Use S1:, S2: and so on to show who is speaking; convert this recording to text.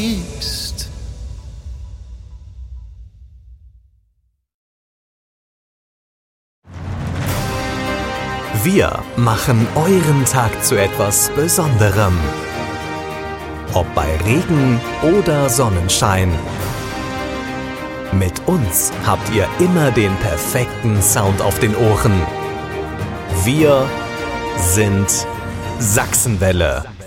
S1: liebst.
S2: Wir machen euren Tag zu etwas Besonderem. Ob bei Regen oder Sonnenschein. Mit uns habt ihr immer den perfekten Sound auf den Ohren. Wir sind Sachsenwelle.